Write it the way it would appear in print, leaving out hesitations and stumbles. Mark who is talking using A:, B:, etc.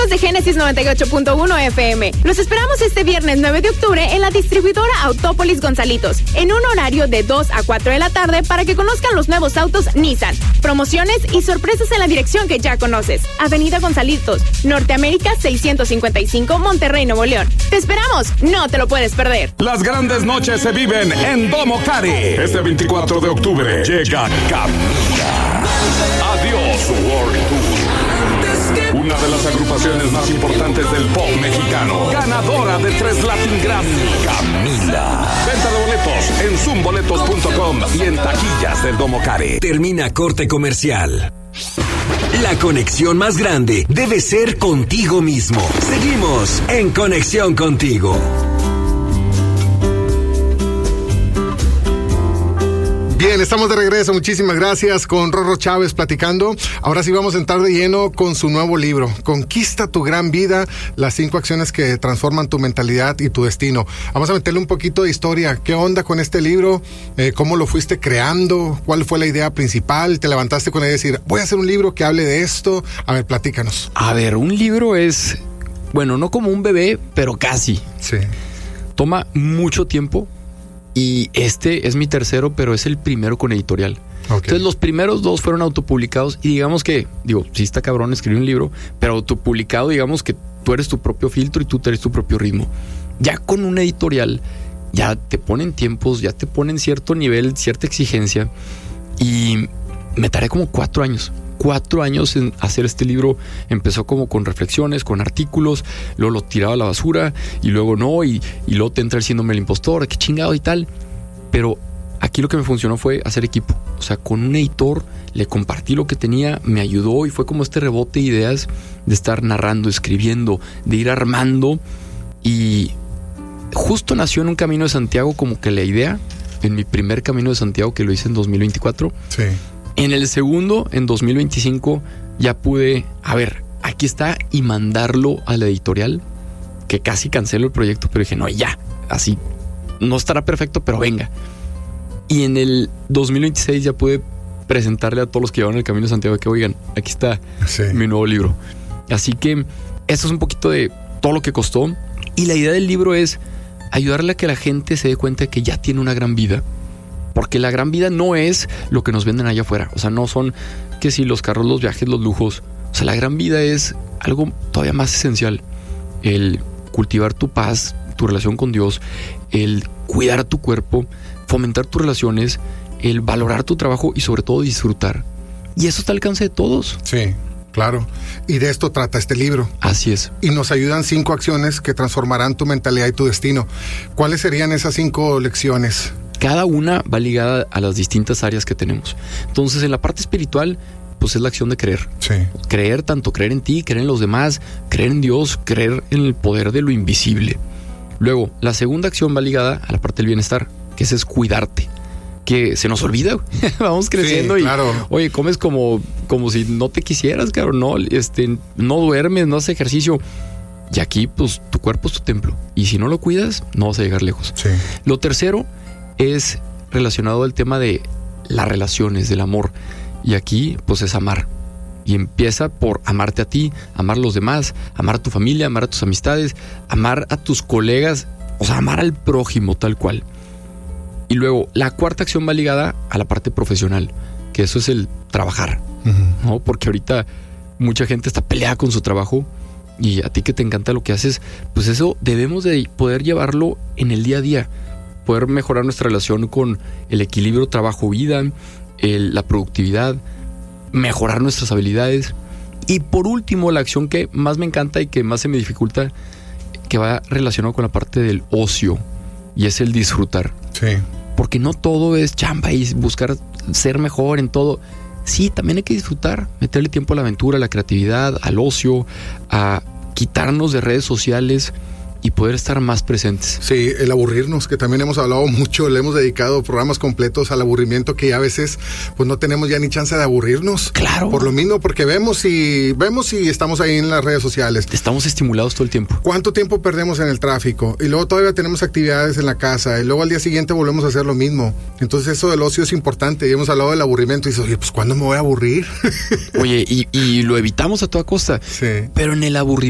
A: de Génesis 98.1 FM. Los esperamos este viernes 9 de octubre en la distribuidora Autópolis Gonzalitos, en un horario de 2 a 4 de la tarde para que conozcan los nuevos autos Nissan, promociones y sorpresas en la dirección que ya conoces. Avenida Gonzalitos, Norteamérica 655, Monterrey, Nuevo León. Te esperamos, no te lo puedes perder.
B: Las grandes noches se viven en Domo Cari. Este 24 de octubre llega Camila. Adiós World Tour. Una de las agrupaciones más importantes del pop mexicano. Ganadora de 3 Latin Grammy. Camila. Venta de boletos en zoomboletos.com y en taquillas del Domo Cari.
C: Termina corte comercial. La conexión más grande debe ser contigo mismo. Seguimos en Conexión Contigo.
D: Bien, estamos de regreso. Muchísimas gracias con Rorro Chávez platicando. Ahora sí vamos a entrar de lleno con su nuevo libro, Conquista tu gran vida, las 5 acciones que transforman tu mentalidad y tu destino. Vamos a meterle un poquito de historia. ¿Qué onda con este libro? ¿Cómo lo fuiste creando? ¿Cuál fue la idea principal? ¿Te levantaste con la idea de decir, voy a hacer un libro que hable de esto? A ver, platícanos.
E: A ver, un libro es, bueno, no como un bebé, pero casi.
D: Sí.
E: Toma mucho tiempo. Y este es mi tercero, pero es el primero con editorial. Okay. Entonces los primeros 2 fueron autopublicados y digamos que, sí está cabrón escribir un libro, pero autopublicado, digamos que tú eres tu propio filtro y tú eres tu propio ritmo. Ya con un editorial, ya te ponen tiempos, ya te ponen cierto nivel, cierta exigencia, y me tardé como 4 años. 4 años en hacer este libro. Empezó como con reflexiones, con artículos, luego lo tiraba a la basura y luego no, y luego te entra el síndrome del impostor, qué chingado y tal. Pero aquí lo que me funcionó fue hacer equipo. O sea, con un editor le compartí lo que tenía, me ayudó y fue como este rebote de ideas de estar narrando, escribiendo, de ir armando. Y justo nació en un Camino de Santiago como que la idea, en mi primer Camino de Santiago que lo hice en 2024.
D: Sí.
E: En el segundo, en 2025, ya pude, aquí está, y mandarlo a la editorial, que casi canceló el proyecto, pero dije, no, ya, así, no estará perfecto, pero venga. Y en el 2026 ya pude presentarle a todos los que llevan el Camino de Santiago que, oigan, aquí está mi nuevo libro. Así que esto es un poquito de todo lo que costó. Y la idea del libro es ayudarle a que la gente se dé cuenta de que ya tiene una gran vida. Porque la gran vida no es lo que nos venden allá afuera. O sea, no son que si los carros, los viajes, los lujos. O sea, la gran vida es algo todavía más esencial. El cultivar tu paz, tu relación con Dios, el cuidar tu cuerpo, fomentar tus relaciones, el valorar tu trabajo y sobre todo disfrutar. Y eso está al alcance de todos.
D: Sí, claro. Y de esto trata este libro.
E: Así es.
D: Y nos ayudan 5 acciones que transformarán tu mentalidad y tu destino. ¿Cuáles serían esas 5 lecciones?
E: Cada una va ligada a las distintas áreas que tenemos. Entonces, en la parte espiritual, pues es la acción de creer.
D: Sí.
E: Creer, tanto creer en ti, creer en los demás, creer en Dios, creer en el poder de lo invisible. Luego, la segunda acción va ligada a la parte del bienestar, que es cuidarte. Que se nos olvida, vamos creciendo, sí, claro. Y, oye, comes como si no te quisieras, cabrón, no duermes, no haces ejercicio. Y aquí, pues, tu cuerpo es tu templo. Y si no lo cuidas, no vas a llegar lejos.
D: Sí.
E: Lo tercero es relacionado al tema de las relaciones, del amor. Y aquí, pues, es amar. Y empieza por amarte a ti, amar a los demás, amar a tu familia, amar a tus amistades, amar a tus colegas, o sea, amar al prójimo tal cual. Y luego, la cuarta acción va ligada a la parte profesional, que eso es el trabajar, ¿no? Porque ahorita mucha gente está peleada con su trabajo y a ti que te encanta lo que haces, pues eso debemos de poder llevarlo en el día a día. Poder mejorar nuestra relación con el equilibrio trabajo-vida, la productividad, mejorar nuestras habilidades. Y por último, la acción que más me encanta y que más se me dificulta, que va relacionado con la parte del ocio, y es el disfrutar.
D: Sí.
E: Porque no todo es chamba y buscar ser mejor en todo. Sí, también hay que disfrutar, meterle tiempo a la aventura, a la creatividad, al ocio, a quitarnos de redes sociales y poder estar más presentes.
D: Sí, el aburrirnos, que también hemos hablado mucho, le hemos dedicado programas completos al aburrimiento, que ya a veces pues no tenemos ya ni chance de aburrirnos.
E: Claro.
D: Por lo mismo, porque vemos y estamos ahí en las redes sociales.
E: Estamos estimulados todo el tiempo.
D: ¿Cuánto tiempo perdemos en el tráfico? Y luego todavía tenemos actividades en la casa, y luego al día siguiente volvemos a hacer lo mismo. Entonces eso del ocio es importante, y hemos hablado del aburrimiento, y dices, oye, pues ¿cuándo me voy a aburrir?
E: Oye, y lo evitamos a toda costa.
D: Sí.
E: Pero en el aburrimiento